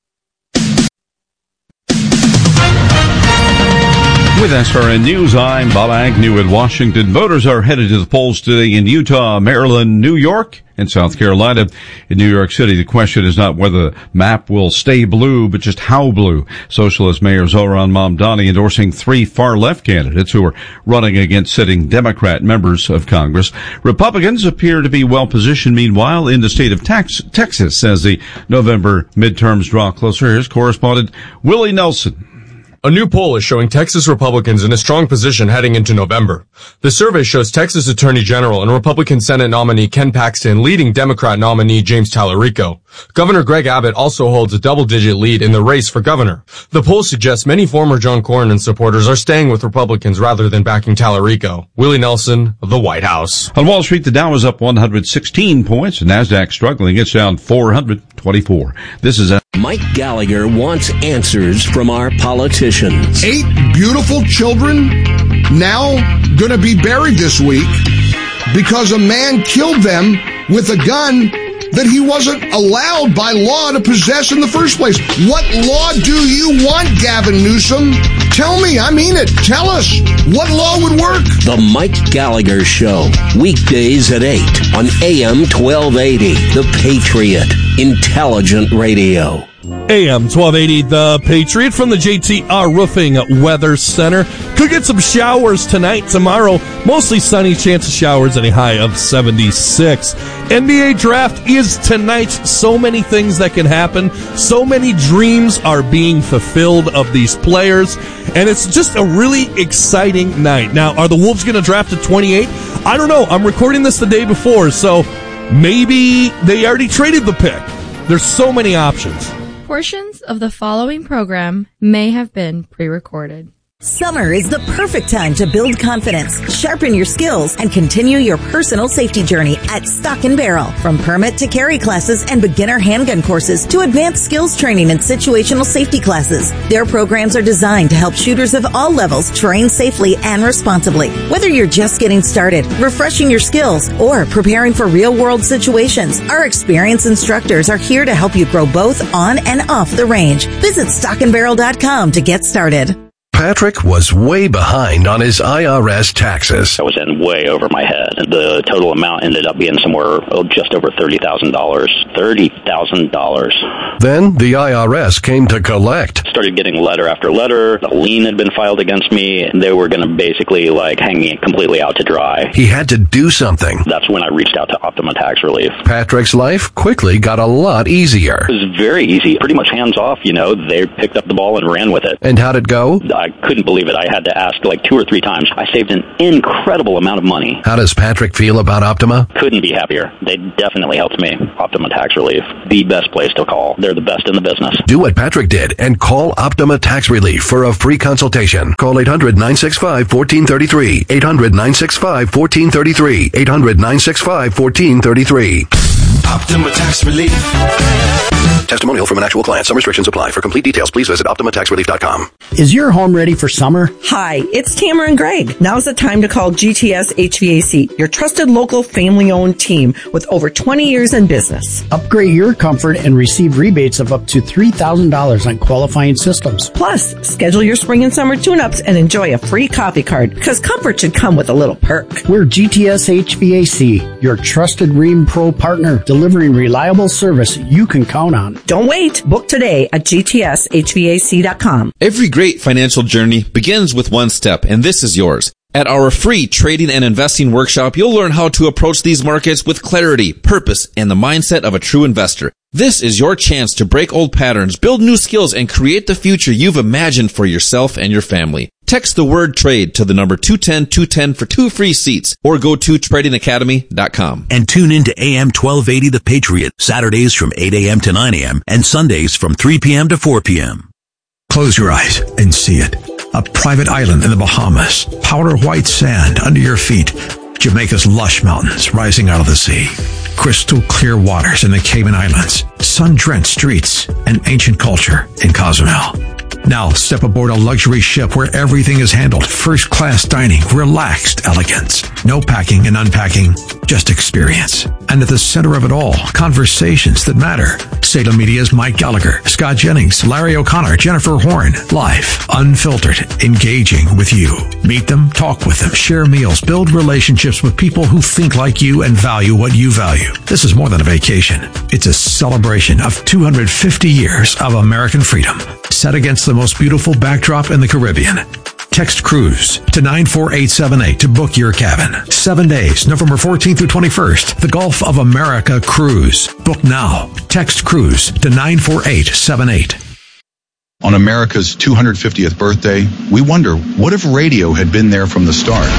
With S R N News, I'm Bob Agnew in Washington. Voters are headed to the polls today in Utah, Maryland, New York, and South Carolina. In New York City, the question is not whether the map will stay blue, but just how blue. Socialist Mayor Zohran Mamdani endorsing three far-left candidates who are running against sitting Democrat members of Congress. Republicans appear to be well-positioned, meanwhile, in the state of Tex- Texas as the November midterms draw closer. Here's correspondent Willie Nelson. A new poll is showing Texas Republicans in a strong position heading into November. The survey shows Texas Attorney General and Republican Senate nominee Ken Paxton leading Democrat nominee James Tallarico. Governor Greg Abbott also holds a double-digit lead in the race for governor. The poll suggests many former John Cornyn supporters are staying with Republicans rather than backing Tallarico. Willie Nelson, The White House. On Wall Street, the Dow is up one hundred sixteen points. The NASDAQ struggling. It's down four hundred twenty-four. This is a Mike Gallagher wants answers from our politicians. Eight beautiful children now going to be buried this week because a man killed them with a gun that he wasn't allowed by law to possess in the first place. What law do you want, Gavin Newsom? Tell me, I mean it. Tell us, what law would work? The Mike Gallagher Show, weekdays at eight on A M twelve eighty, The Patriot, Intelligent Radio. A M twelve eighty, The Patriot from the J T R Roofing Weather Center. Could get some showers tonight, tomorrow. Mostly sunny, chance of showers at a high of seventy-six. N B A draft is tonight. So many things that can happen. So many dreams are being fulfilled of these players. And it's just a really exciting night. Now, are the Wolves going to draft at twenty-eight? I don't know. I'm recording this the day before, so maybe they already traded the pick. There's so many options. Portions of the following program may have been pre-recorded. Summer is the perfect time to build confidence, sharpen your skills, and continue your personal safety journey at Stock and Barrel. From permit to carry classes and beginner handgun courses to advanced skills training and situational safety classes, their programs are designed to help shooters of all levels train safely and responsibly. Whether you're just getting started, refreshing your skills, or preparing for real-world situations, our experienced instructors are here to help you grow both on and off the range. Visit stock and barrel dot com to get started. Patrick was way behind on his I R S taxes. I was in way over my head. The total amount ended up being somewhere oh, just over thirty thousand dollars. thirty thousand dollars. Then the I R S came to collect. Started getting letter after letter. A lien had been filed against me, and they were going to basically like hang me completely out to dry. He had to do something. That's when I reached out to Optima Tax Relief. Patrick's life quickly got a lot easier. It was very easy. Pretty much hands off, you know. They picked up the ball and ran with it. And how'd it go? I couldn't believe it. I had to ask like two or three times. I saved an incredible amount of money. How does Patrick feel about Optima? Couldn't be happier. They definitely helped me. Optima Tax Relief, the best place to call. They're the best in the business. Do what Patrick did and call Optima Tax Relief for a free consultation. Call eight hundred, nine six five, one four three three. eight hundred, nine six five, one four three three. eight hundred, nine six five, one four three three. Optima Tax Relief. Testimonial from an actual client. Some restrictions apply. For complete details, please visit optima tax relief dot com. Is your home ready for summer? Hi, it's Tamara and Greg. Now's the time to call G T S H V A C, your trusted local family-owned team with over twenty years in business. Upgrade your comfort and receive rebates of up to three thousand dollars on qualifying systems. Plus, schedule your spring and summer tune-ups and enjoy a free coffee card, because comfort should come with a little perk. We're G T S H V A C, your trusted Rheem Pro partner, delivering reliable service you can count on. Don't wait. Book today at G T S H V A C dot com. Every great financial journey begins with one step, and this is yours. At our free trading and investing workshop, you'll learn how to approach these markets with clarity, purpose, and the mindset of a true investor. This is your chance to break old patterns, build new skills, and create the future you've imagined for yourself and your family. Text the word trade to the number two one zero two one zero for two free seats, or go to trading academy dot com. And tune in to A M twelve eighty The Patriot, Saturdays from eight a.m. to nine a.m. and Sundays from three p.m. to four p.m. Close your eyes and see it. A private island in the Bahamas, powder white sand under your feet, Jamaica's lush mountains rising out of the sea, crystal clear waters in the Cayman Islands, sun-drenched streets, and ancient culture in Cozumel. Now step aboard a luxury ship where everything is handled. First-class dining, relaxed elegance. No packing and unpacking, just experience. And at the center of it all, conversations that matter. Salem Media's Mike Gallagher, Scott Jennings, Larry O'Connor, Jennifer Horn. Live, unfiltered, engaging with you. Meet them, talk with them, share meals, build relationships with people who think like you and value what you value. This is more than a vacation. It's a celebration of two hundred fifty years of American freedom, set against the most beautiful backdrop in the Caribbean. Text cruise to nine four eight seven eight to book your cabin. Seven days, November fourteenth through twenty-first. The Gulf of America Cruise. Book now. Text cruise to nine four eight seven eight. On America's two hundred fiftieth birthday, we wonder, what if radio had been there from the start?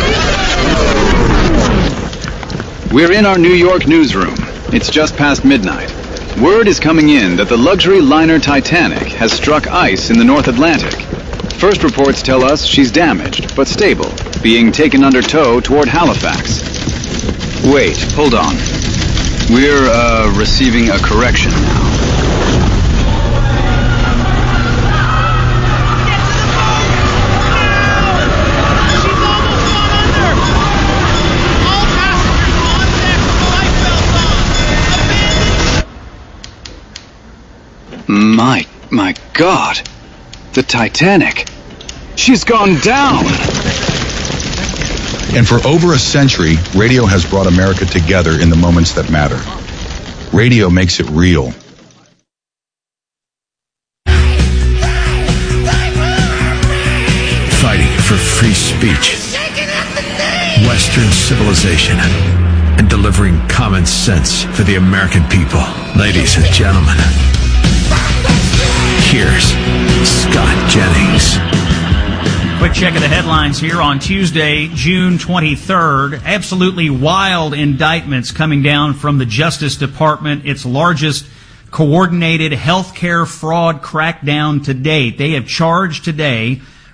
We're in our New York newsroom. It's just past midnight. Word is coming in that the luxury liner Titanic has struck ice in the North Atlantic. First reports tell us she's damaged, but stable, being taken under tow toward Halifax. Wait, hold on. We're, uh, receiving a correction now. My, my God. The Titanic. She's gone down. And for over a century, radio has brought America together in the moments that matter. Radio makes it real. Fighting for free speech, Western civilization, and delivering common sense for the American people. Ladies and gentlemen, here's Scott Jennings. Quick check of the headlines here on Tuesday, June twenty-third. Absolutely wild indictments coming down from the Justice Department, its largest coordinated healthcare fraud crackdown to date. They have charged today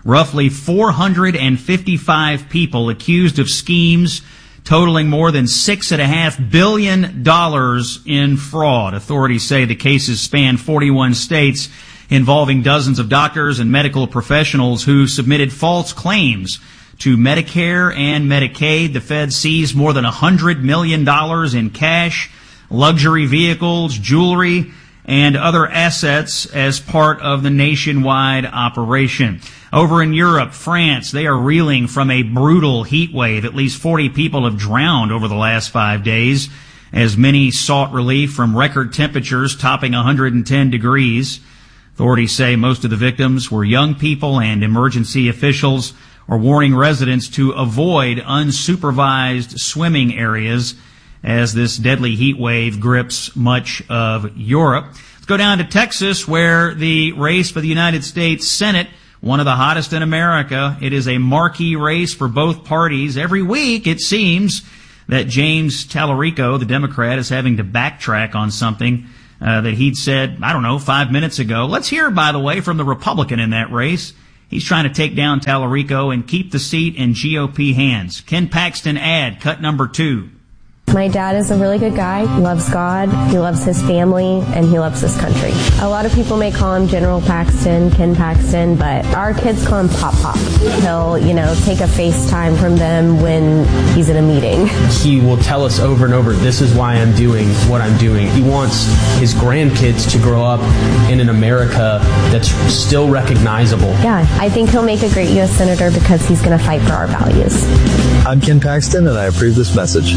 roughly four hundred fifty-five people accused of schemes totaling more than six and a half billion dollars in fraud. Authorities say the cases span forty-one states, involving dozens of doctors and medical professionals who submitted false claims to Medicare and Medicaid. The Fed seized more than one hundred million dollars in cash, luxury vehicles, jewelry, and other assets as part of the nationwide operation. Over in Europe, France, they are reeling from a brutal heat wave. At least forty people have drowned over the last five days, as many sought relief from record temperatures topping one hundred ten degrees. Authorities say most of the victims were young people, and emergency officials are warning residents to avoid unsupervised swimming areas as this deadly heat wave grips much of Europe. Let's go down to Texas, where the race for the United States Senate, one of the hottest in America. It is a marquee race for both parties. Every week, it seems that James Tallarico, the Democrat, is having to backtrack on something uh, that he'd said, I don't know, five minutes ago. Let's hear, by the way, from the Republican in that race. He's trying to take down Tallarico and keep the seat in G O P hands. Ken Paxton ad, cut number two. My dad is a really good guy, loves God, he loves his family, and he loves this country. A lot of people may call him General Paxton, Ken Paxton, but our kids call him Pop Pop. He'll, you know, take a FaceTime from them when he's in a meeting. He will tell us over and over, this is why I'm doing what I'm doing. He wants his grandkids to grow up in an America that's still recognizable. Yeah, I think he'll make a great U S Senator because he's going to fight for our values. I'm Ken Paxton, and I approve this message.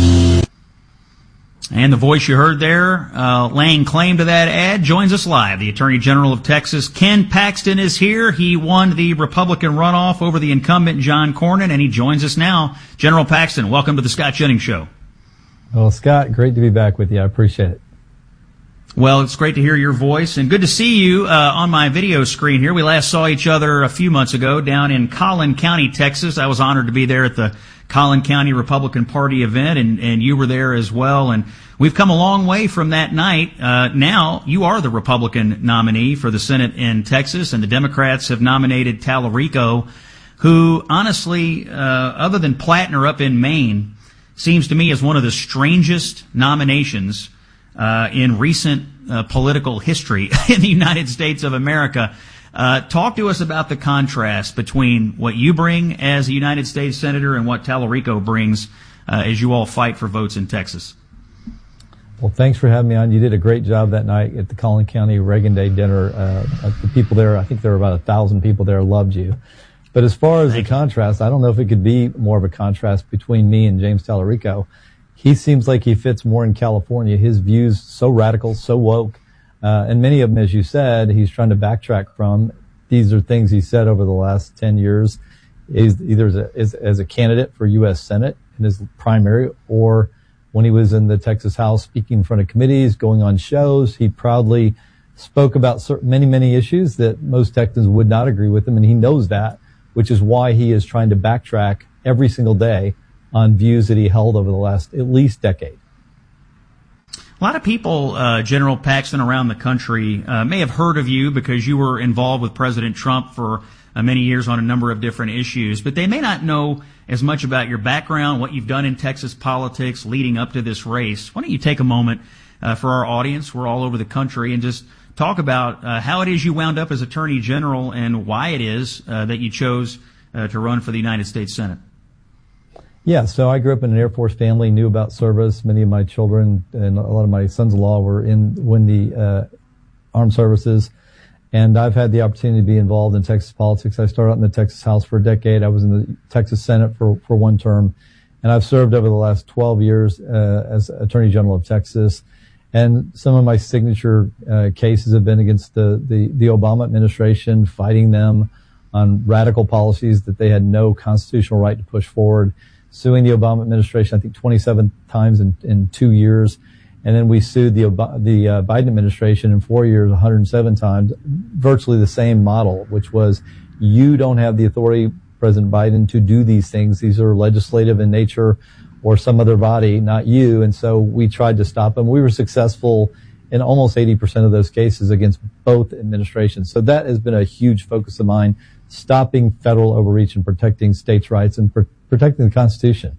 And the voice you heard there, uh, laying claim to that ad, joins us live. The Attorney General of Texas, Ken Paxton, is here. He won the Republican runoff over the incumbent John Cornyn, and he joins us now. General Paxton, welcome to the Scott Jennings Show. Well, Scott, great to be back with you. I appreciate it. Well, it's great to hear your voice, and good to see you uh, on my video screen here. We last saw each other a few months ago down in Collin County, Texas. I was honored to be there at the Collin County Republican Party event, and, and you were there as well. And we've come a long way from that night. Uh, now you are the Republican nominee for the Senate in Texas, and the Democrats have nominated Tallarico, who honestly, uh, other than Plattner up in Maine, seems to me as one of the strangest nominations uh, in recent uh, political history in the United States of America. Uh, talk to us about the contrast between what you bring as a United States Senator and what Tallarico brings uh, as you all fight for votes in Texas. Well, thanks for having me on. You did a great job that night at the Collin County Reagan Day dinner. Uh, the people there, I think there were about a thousand people there, loved you. But as far as Thank the you. contrast, I don't know if it could be more of a contrast between me and James Tallarico. He seems like he fits more in California. His views so radical, so woke. Uh, and many of them, as you said, he's trying to backtrack from. These are things he said over the last ten years, is either as a, as, as a candidate for U S Senate in his primary, or when he was in the Texas House speaking in front of committees, going on shows. He proudly spoke about certain, many, many issues that most Texans would not agree with him, and he knows that, which is why he is trying to backtrack every single day on views that he held over the last at least decade. A lot of people, uh, General Paxton, around the country uh, may have heard of you because you were involved with President Trump for uh, many years on a number of different issues, but they may not know as much about your background, what you've done in Texas politics leading up to this race. Why don't you take a moment uh, for our audience, we're all over the country, and just talk about uh, how it is you wound up as Attorney General and why it is uh, that you chose uh, to run for the United States Senate. Yeah, so I grew up in an Air Force family, knew about service. Many of my children and a lot of my sons-in-law were in when the uh, armed services, and I've had the opportunity to be involved in Texas politics. I started out in the Texas House for a decade. I was in the Texas Senate for, for one term, and I've served over the last twelve years uh, as Attorney General of Texas. And some of my signature uh, cases have been against the, the, the Obama administration, fighting them on radical policies that they had no constitutional right to push forward. Suing the Obama administration, I think twenty-seven times in, in two years. And then we sued the, the uh, Biden administration in four years, one hundred seven times, virtually the same model, which was you don't have the authority, President Biden, to do these things. These are legislative in nature or some other body, not you. And so we tried to stop them. We were successful in almost eighty percent of those cases against both administrations. So that has been a huge focus of mine stopping federal overreach and protecting states' rights and pr- protecting the Constitution.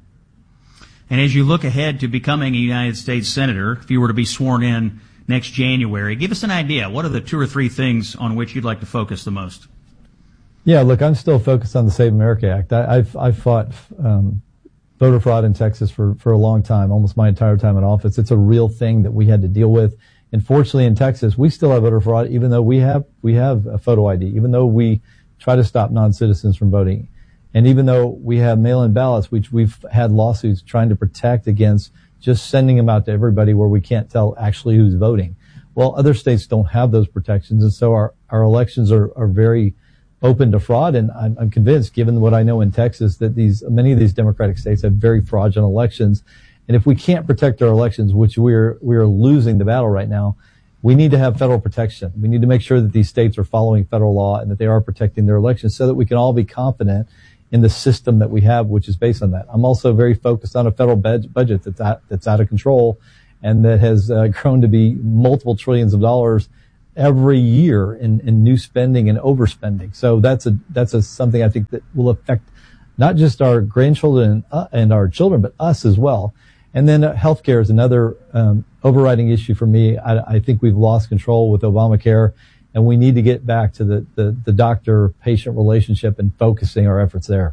And as you look ahead to becoming a United States Senator, if you were to be sworn in next January, give us an idea. What are the two or three things on which you'd like to focus the most? Yeah, look, I'm still focused on the Save America Act. I, I've, I've fought um, voter fraud in Texas for, for a long time, almost my entire time in office. It's a real thing that we had to deal with. And fortunately in Texas, we still have voter fraud, even though we have, we have a photo I D, even though we try to stop non-citizens from voting. And even though we have mail-in ballots, which we've had lawsuits trying to protect against just sending them out to everybody where we can't tell actually who's voting. Well, other states don't have those protections. And so our, our elections are, are very open to fraud. And I'm, I'm convinced, given what I know in Texas, that these, many of these Democratic states have very fraudulent elections. And if we can't protect our elections, which we're, we're losing the battle right now, we need to have federal protection. We need to make sure that these states are following federal law and that they are protecting their elections so that we can all be confident in the system that we have, which is based on that. I'm also very focused on a federal bed- budget that's out, that's out of control and that has uh, grown to be multiple trillions of dollars every year in, in new spending and overspending. So that's a, that's a, something I think that will affect not just our grandchildren and, uh, and our children, but us as well. And then uh, healthcare is another um, overriding issue for me. I, I think we've lost control with Obamacare, and we need to get back to the, the, the doctor-patient relationship and focusing our efforts there.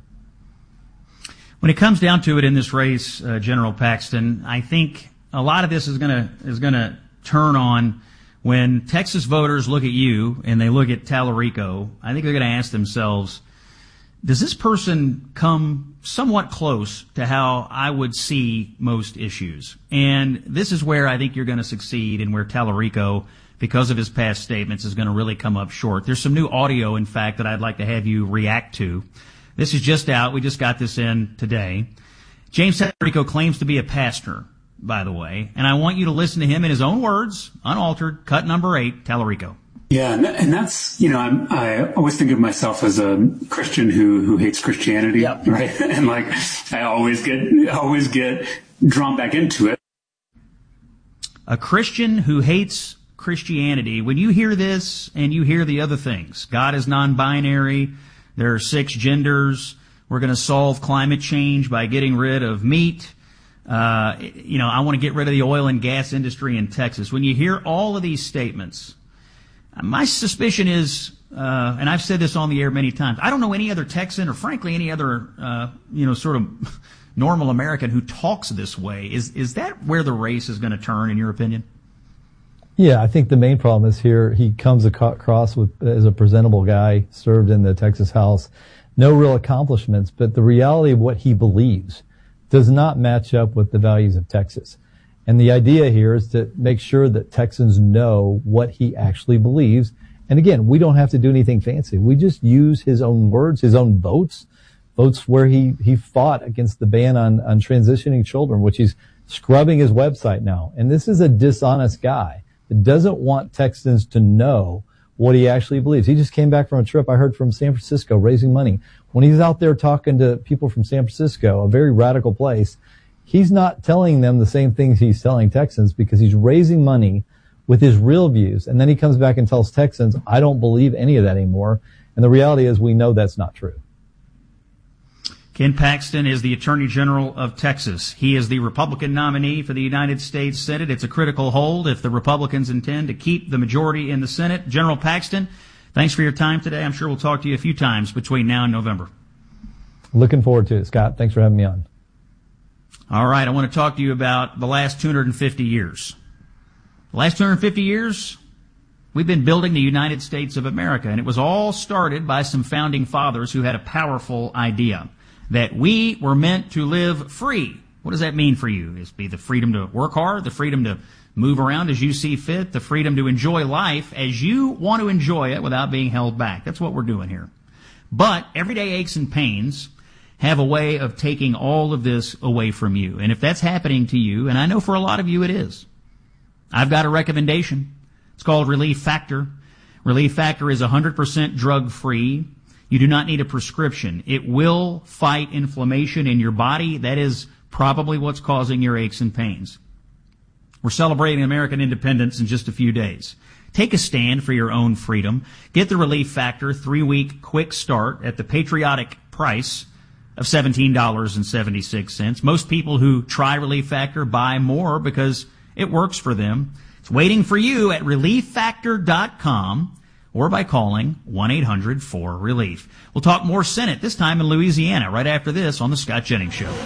When it comes down to it in this race, uh, General Paxton, I think a lot of this is going to is going to turn on when Texas voters look at you and they look at Tallarico. I think they're going to ask themselves, does this person come somewhat close to how I would see most issues? And this is where I think you're going to succeed and where Tallarico, because of his past statements, is going to really come up short. There's some new audio, in fact, that I'd like to have you react to. This is just out. We just got this in today. James Tallarico claims to be a pastor, by the way, and I want you to listen to him in his own words, unaltered, cut number eight, Tallarico. Yeah, and that's, you know, I'm, I always think of myself as a Christian who who hates Christianity, yep. Right? And like, I always get always get drawn back into it. A Christian who hates Christianity. When you hear this and you hear the other things, God is non-binary, there are six genders, we're going to solve climate change by getting rid of meat, uh, you know, I want to get rid of the oil and gas industry in Texas. When you hear all of these statements, my suspicion is, uh, and I've said this on the air many times, I don't know any other Texan or frankly any other, uh, you know, sort of normal American who talks this way. Is, is that where the race is going to turn, in your opinion? Yeah, I think the main problem is here he comes across with as a presentable guy, served in the Texas House, no real accomplishments, but the reality of what he believes does not match up with the values of Texas. And the idea here is to make sure that Texans know what he actually believes. And again, we don't have to do anything fancy. We just use his own words, his own votes, votes where he, he fought against the ban on, on transitioning children, which he's scrubbing his website now. And this is a dishonest guy that doesn't want Texans to know what he actually believes. He just came back from a trip I heard from San Francisco raising money. When he's out there talking to people from San Francisco, a very radical place, he's not telling them the same things he's telling Texans because he's raising money with his real views. And then he comes back and tells Texans, I don't believe any of that anymore. And the reality is we know that's not true. Ken Paxton is the Attorney General of Texas. He is the Republican nominee for the United States Senate. It's a critical hold if the Republicans intend to keep the majority in the Senate. General Paxton, thanks for your time today. I'm sure we'll talk to you a few times between now and November. Looking forward to it, Scott. Thanks for having me on. All right, I want to talk to you about the last two hundred fifty years. The last two hundred fifty years, we've been building the United States of America, and it was all started by some founding fathers who had a powerful idea that we were meant to live free. What does that mean for you? It's be the freedom to work hard, the freedom to move around as you see fit, the freedom to enjoy life as you want to enjoy it without being held back. That's what we're doing here. But everyday aches and pains have a way of taking all of this away from you. And if that's happening to you, and I know for a lot of you it is, I've got a recommendation. It's called Relief Factor. Relief Factor is one hundred percent drug-free. You do not need a prescription. It will fight inflammation in your body. That is probably what's causing your aches and pains. We're celebrating American independence in just a few days. Take a stand for your own freedom. Get the Relief Factor three-week quick start at the patriotic price of seventeen dollars and seventy-six cents. Most people who try Relief Factor buy more because it works for them. It's waiting for you at relief factor dot com or by calling one eight hundred four relief. We'll talk more Senate, this time in Louisiana, right after this on The Scott Jennings Show.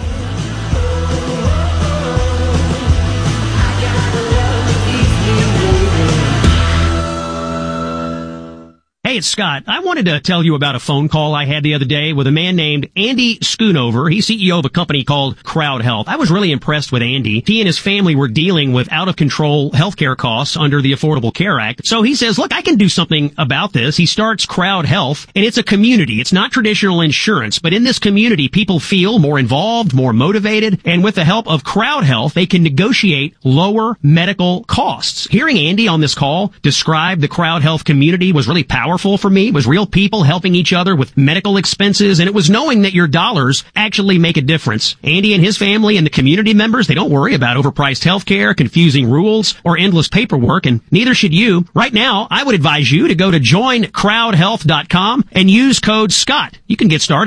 Hey, it's Scott. I wanted to tell you about a phone call I had the other day with a man named Andy Schoonover. He's C E O of a company called Crowd Health. I was really impressed with Andy. He and his family were dealing with out-of-control healthcare costs under the Affordable Care Act. So he says, look, I can do something about this. He starts Crowd Health, and it's a community. It's not traditional insurance, but in this community, people feel more involved, more motivated, and with the help of Crowd Health, they can negotiate lower medical costs. Hearing Andy on this call describe the Crowd Health community was really powerful for me. It was real people helping each other with medical expenses, and it was knowing that your dollars actually make a difference. Andy and his family and the community members, they don't worry about overpriced healthcare, confusing rules, or endless paperwork, and neither should you. Right now, I would advise you to go to join crowd health dot com and use code SCOTT. You can get started